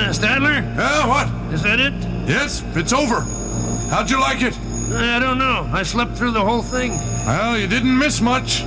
Stadler? Yeah, what? Is that it? Yes, it's over. How'd you like it? I don't know. I slept through the whole thing. Well, you didn't miss much.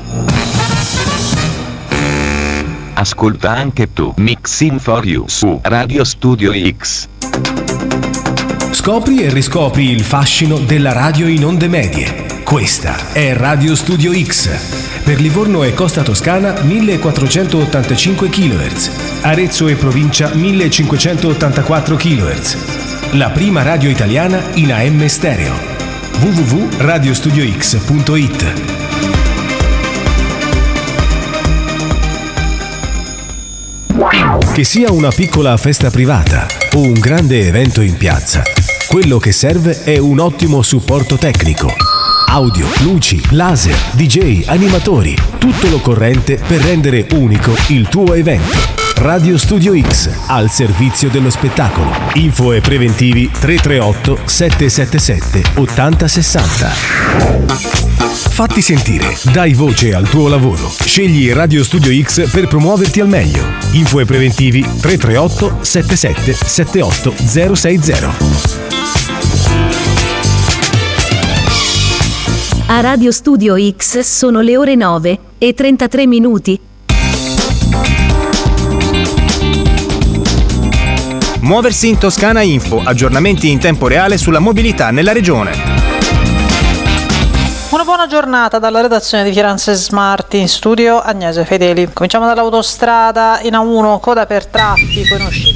Ascolta anche tu Mixing for You su Radio Studio X. Scopri e riscopri il fascino della radio in onde medie. Questa è Radio Studio X. Per Livorno e Costa Toscana 1485 kHz. Arezzo e provincia 1584 kHz. La prima radio italiana in AM stereo. www.radiostudiox.it. Che sia una piccola festa privata o un grande evento in piazza, quello che serve è un ottimo supporto tecnico. Audio, luci, laser, DJ, animatori, tutto l'occorrente per rendere unico il tuo evento. Radio Studio X, al servizio dello spettacolo. Info e preventivi 338 777 8060. Fatti sentire, dai voce al tuo lavoro. Scegli Radio Studio X per promuoverti al meglio. Info e preventivi 338 77 78 060. A Radio Studio X sono le ore 9:33. Muoversi in Toscana Info, aggiornamenti in tempo reale sulla mobilità nella regione. Una buona giornata dalla redazione di Firenze Smart, in studio Agnese Fedeli. Cominciamo dall'autostrada, in A1 coda per traffico in uscita.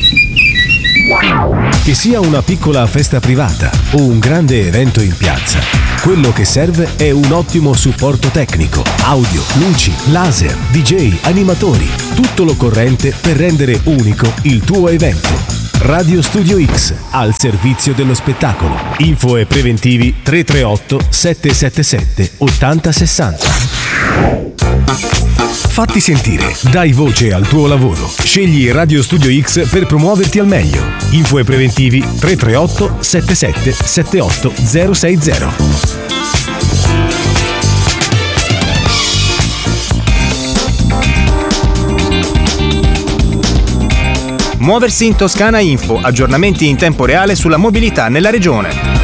Che sia una piccola festa privata o un grande evento in piazza, quello che serve è un ottimo supporto tecnico. Audio, luci, laser, DJ, animatori, tutto l'occorrente per rendere unico il tuo evento. Radio Studio X, al servizio dello spettacolo. Info e preventivi 338 777 8060. Fatti sentire, dai voce al tuo lavoro. Scegli Radio Studio X per promuoverti al meglio. Info e preventivi 338 77 78 060. Muoversi in Toscana Info, aggiornamenti in tempo reale sulla mobilità nella regione.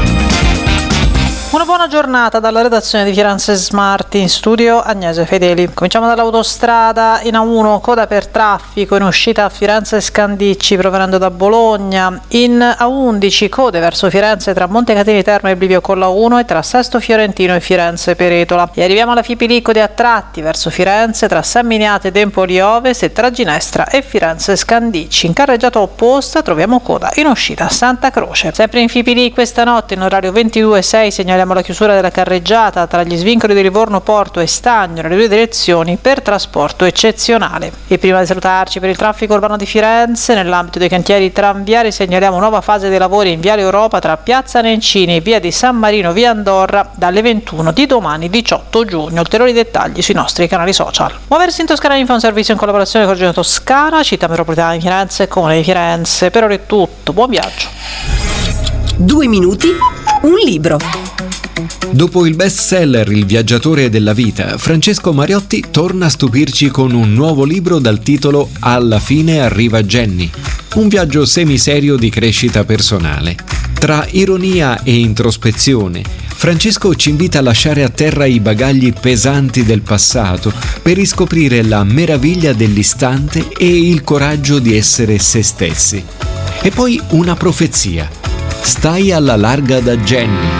Una buona giornata dalla redazione di Firenze Smart, in studio Agnese Fedeli. Cominciamo dall'autostrada, in A1 coda per traffico in uscita a Firenze Scandicci provenendo da Bologna. In A11 code verso Firenze tra Montecatini Terme e Blivio Colla 1 e tra Sesto Fiorentino e Firenze Peretola. E arriviamo alla Fipilicode a tratti verso Firenze tra San Miniato ed Empoli Ovest e tra Ginestra e Firenze Scandicci. In carreggiata opposta troviamo coda in uscita a Santa Croce. Sempre in Fipili questa notte in orario 22:06 segnaliamo la chiusura della carreggiata tra gli svincoli di Livorno Porto e Stagno nelle due direzioni per trasporto eccezionale. E prima di salutarci, per il traffico urbano di Firenze, nell'ambito dei cantieri tranviari segnaliamo nuova fase dei lavori in Viale Europa tra Piazza Nencini e Via di San Marino via Andorra dalle 21 di domani 18 giugno. Ulteriori dettagli sui nostri canali social. Muoversi in Toscana Info è un servizio in collaborazione con Regione Toscana, Città Metropolitana di Firenze e Comune di Firenze. Per ora è tutto, buon viaggio. 2 minuti, un libro. Dopo il bestseller Il viaggiatore della vita, Francesco Mariotti torna a stupirci con un nuovo libro dal titolo Alla fine arriva Jenny, un viaggio semiserio di crescita personale. Tra ironia e introspezione, Francesco ci invita a lasciare a terra i bagagli pesanti del passato per riscoprire la meraviglia dell'istante e il coraggio di essere se stessi. E poi una profezia: stai alla larga da Jenny.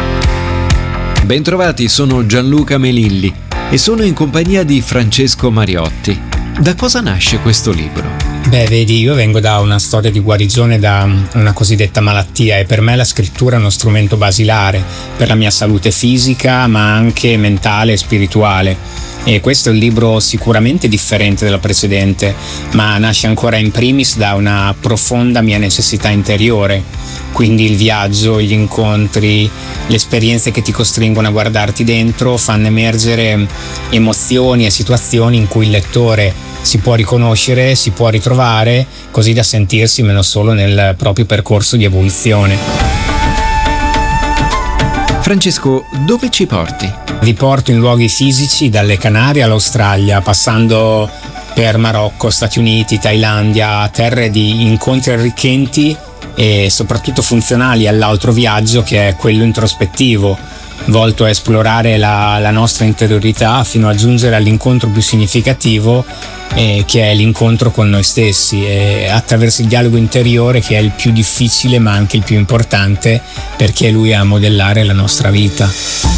Bentrovati, sono Gianluca Melilli e sono in compagnia di Francesco Mariotti. Da cosa nasce questo libro? Beh, vedi, io vengo da una storia di guarigione da una cosiddetta malattia e per me la scrittura è uno strumento basilare per la mia salute fisica, ma anche mentale e spirituale. E questo è un libro sicuramente differente dalla precedente, ma nasce ancora in primis da una profonda mia necessità interiore. Quindi il viaggio, gli incontri, le esperienze che ti costringono a guardarti dentro fanno emergere emozioni e situazioni in cui il lettore si può riconoscere, si può ritrovare, così da sentirsi meno solo nel proprio percorso di evoluzione. Francesco, dove ci porti? Vi porto in luoghi fisici, dalle Canarie all'Australia, passando per Marocco, Stati Uniti, Thailandia, terre di incontri arricchenti e soprattutto funzionali all'altro viaggio, che è quello introspettivo, volto a esplorare la nostra interiorità fino a giungere all'incontro più significativo, che è l'incontro con noi stessi, attraverso il dialogo interiore, che è il più difficile ma anche il più importante, perché è lui a modellare la nostra vita.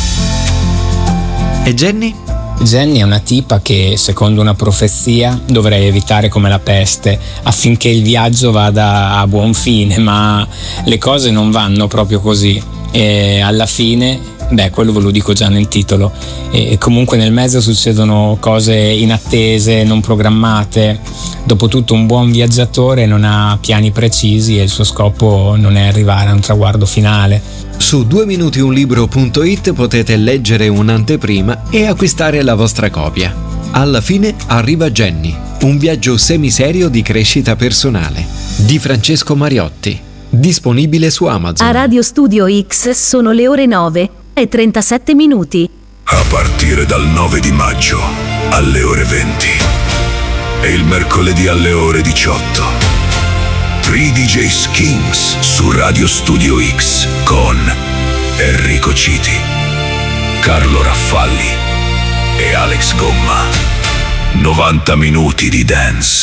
E Jenny? Jenny è una tipa che, secondo una profezia, dovrei evitare come la peste affinché il viaggio vada a buon fine, ma le cose non vanno proprio così e alla fine, quello ve lo dico già nel titolo, e comunque nel mezzo succedono cose inattese, non programmate. Dopotutto un buon viaggiatore non ha piani precisi e il suo scopo non è arrivare a un traguardo finale. Su 2minutiunlibro.it potete leggere un'anteprima e acquistare la vostra copia. Alla fine arriva Jenny, un viaggio semiserio di crescita personale, di Francesco Mariotti, disponibile su Amazon. A Radio Studio X sono le ore 9:37. A partire dal 9 di maggio alle ore 20 e il mercoledì alle ore 18. 3 DJs Kings su Radio Studio X con Enrico Citi, Carlo Raffalli e Alex Gomma. 90 minuti di dance